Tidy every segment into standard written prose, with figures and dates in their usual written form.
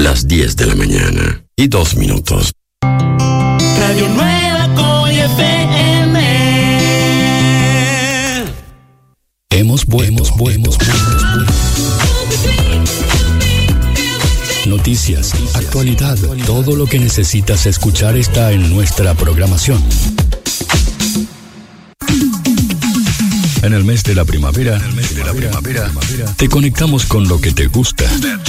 Las 10 de la mañana y 2 minutos. Radio Nueva Coy FM. Hemos vuelto. Noticias, actualidad, todo lo que necesitas escuchar está en nuestra programación. En el mes de la primavera, te conectamos con lo que te gusta.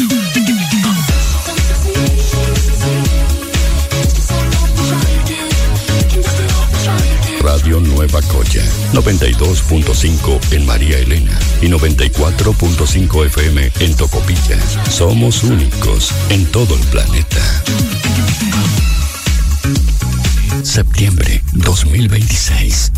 Radio Nueva Coya, 92.5 en María Elena y 94.5 FM en Tocopilla. Somos únicos en todo el planeta. Septiembre 2026.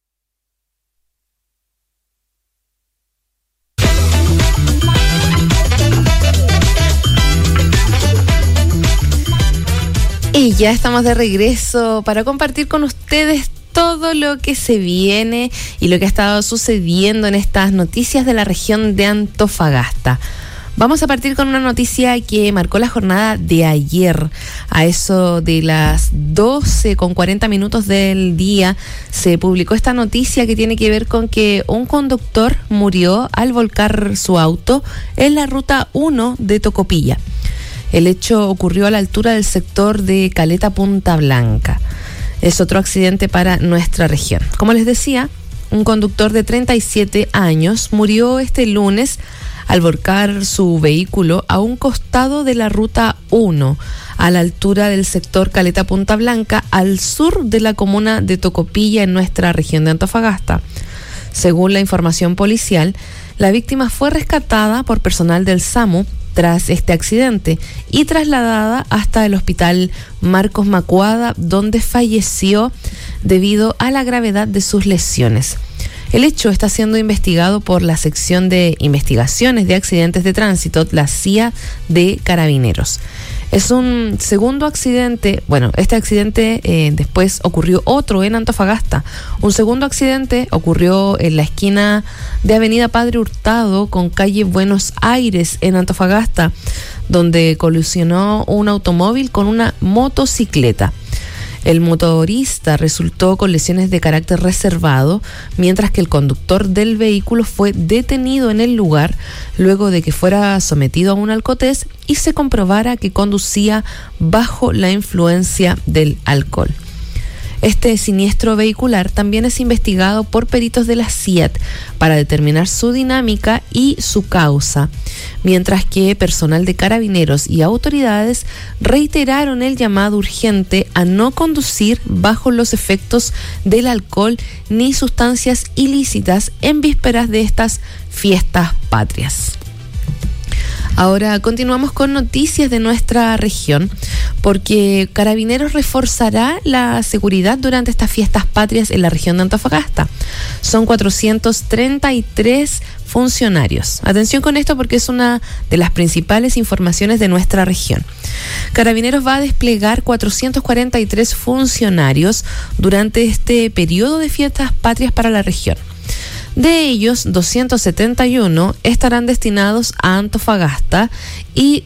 Y ya estamos de regreso para compartir con ustedes todo lo que se viene y lo que ha estado sucediendo en estas noticias de la región de Antofagasta. Vamos a partir con una noticia que marcó la jornada de ayer. A eso de las 12:40 del día se publicó esta noticia que tiene que ver con que un conductor murió al volcar su auto en la ruta 1 de Tocopilla. El hecho ocurrió a la altura del sector de Caleta Punta Blanca. Es otro accidente para nuestra región. Como les decía, un conductor de 37 años murió este lunes al volcar su vehículo a un costado de la ruta 1, a la altura del sector Caleta Punta Blanca, al sur de la comuna de Tocopilla, en nuestra región de Antofagasta. Según la información policial, la víctima fue rescatada por personal del SAMU tras este accidente y trasladada hasta el hospital Marcos Macuada, donde falleció debido a la gravedad de sus lesiones. El hecho está siendo investigado por la sección de investigaciones de accidentes de tránsito, la CIA de Carabineros. Es un segundo accidente. Bueno, este accidente después ocurrió otro en Antofagasta. Un segundo accidente ocurrió en la esquina de Avenida Padre Hurtado con calle Buenos Aires en Antofagasta, donde colisionó un automóvil con una motocicleta. El motorista resultó con lesiones de carácter reservado, mientras que el conductor del vehículo fue detenido en el lugar luego de que fuera sometido a un alcotés y se comprobara que conducía bajo la influencia del alcohol. Este siniestro vehicular también es investigado por peritos de la CIAT para determinar su dinámica y su causa, mientras que personal de Carabineros y autoridades reiteraron el llamado urgente a no conducir bajo los efectos del alcohol ni sustancias ilícitas en vísperas de estas fiestas patrias. Ahora continuamos con noticias de nuestra región, porque Carabineros reforzará la seguridad durante estas fiestas patrias en la región de Antofagasta. Son 433 funcionarios. Atención con esto porque es una de las principales informaciones de nuestra región. Carabineros va a desplegar 443 funcionarios durante este periodo de fiestas patrias para la región. De ellos, 271 estarán destinados a Antofagasta y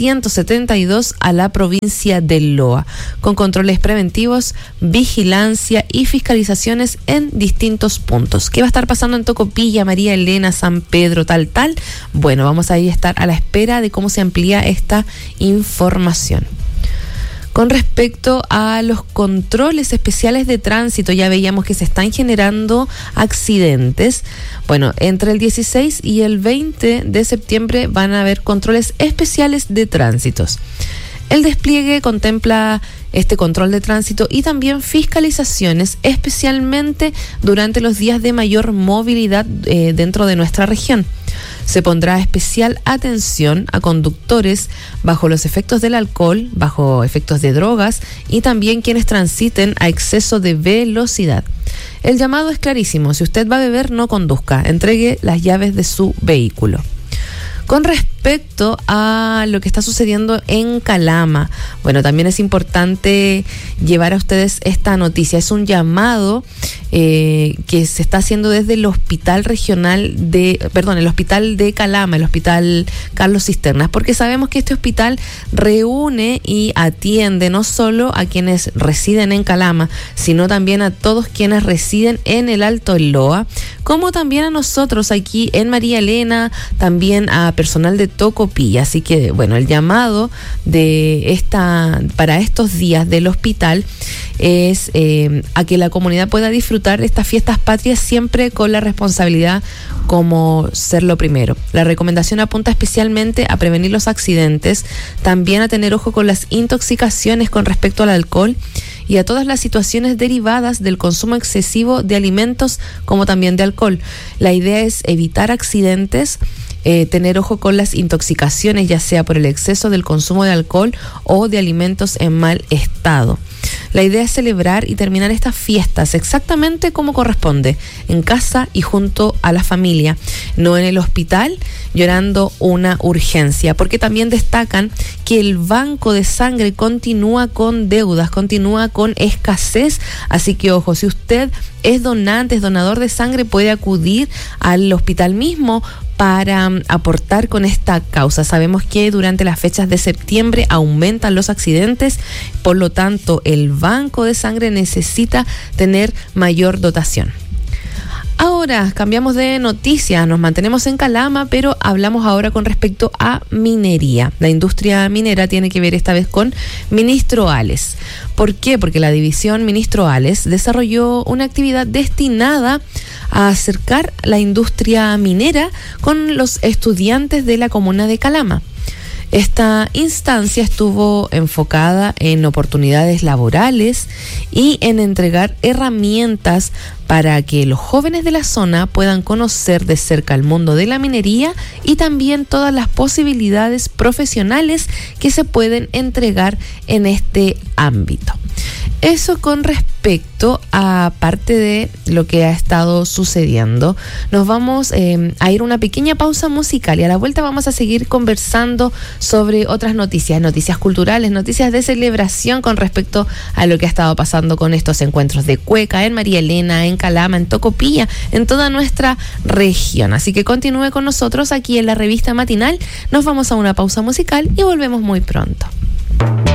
172 a la provincia del Loa, con controles preventivos, vigilancia y fiscalizaciones en distintos puntos. ¿Qué va a estar pasando en Tocopilla, María Elena, San Pedro, tal? Bueno, vamos a estar a la espera de cómo se amplía esta información. Con respecto a los controles especiales de tránsito, ya veíamos que se están generando accidentes. Bueno, entre el 16 y el 20 de septiembre van a haber controles especiales de tránsitos. El despliegue contempla este control de tránsito y también fiscalizaciones, especialmente durante los días de mayor movilidad dentro de nuestra región. Se pondrá especial atención a conductores bajo los efectos del alcohol, bajo efectos de drogas y también quienes transiten a exceso de velocidad. El llamado es clarísimo: si usted va a beber, no conduzca, entregue las llaves de su vehículo. Con respecto respecto a lo que está sucediendo en Calama. Bueno, también es importante llevar a ustedes esta noticia. Es un llamado que se está haciendo desde el hospital el hospital de Calama, el hospital Carlos Cisternas, porque sabemos que este hospital reúne y atiende no solo a quienes residen en Calama, sino también a todos quienes residen en el Alto Loa, como también a nosotros aquí en María Elena, también a personal de Tocopilla. Así que, bueno, el llamado para estos días del hospital es a que la comunidad pueda disfrutar estas fiestas patrias siempre con la responsabilidad como ser lo primero. La recomendación apunta especialmente a prevenir los accidentes, también a tener ojo con las intoxicaciones con respecto al alcohol y a todas las situaciones derivadas del consumo excesivo de alimentos como también de alcohol. La idea es evitar accidentes, tener ojo con las intoxicaciones, ya sea por el exceso del consumo de alcohol o de alimentos en mal estado. La idea es celebrar y terminar estas fiestas exactamente como corresponde, en casa y junto a la familia, no en el hospital llorando una urgencia, porque también destacan que el banco de sangre continúa con deudas, continúa con escasez, así que ojo, si usted es donante, es donador de sangre, puede acudir al hospital mismo para aportar con esta causa. Sabemos que durante las fechas de septiembre aumentan los accidentes, por lo tanto el banco de sangre necesita tener mayor dotación. Ahora cambiamos de noticia, nos mantenemos en Calama, pero hablamos ahora con respecto a minería. La industria minera tiene que ver esta vez con Ministro Ales. ¿Por qué? Porque la división Ministro Ales desarrolló una actividad destinada a acercar la industria minera con los estudiantes de la comuna de Calama. Esta instancia estuvo enfocada en oportunidades laborales y en entregar herramientas para que los jóvenes de la zona puedan conocer de cerca el mundo de la minería y también todas las posibilidades profesionales que se pueden entregar en este ámbito. Eso con respecto a parte de lo que ha estado sucediendo. Nos vamos a ir a una pequeña pausa musical y a la vuelta vamos a seguir conversando sobre otras noticias culturales, noticias de celebración con respecto a lo que ha estado pasando con estos encuentros de cueca en María Elena, en Calama, en Tocopilla, en toda nuestra región. Así que continúe con nosotros aquí en la revista matinal. Nos vamos a una pausa musical y volvemos muy pronto.